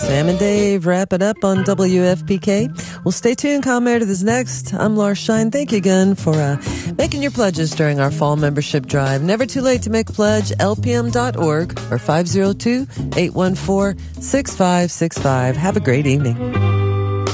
Sam and Dave wrap it up on WFPK. Well, stay tuned. Kyle Meredith is next. I'm Laura Shine. Thank you again for making your pledges during our fall membership drive. Never too late to make a pledge. LPM.org or 502-814-6565. Have a great evening.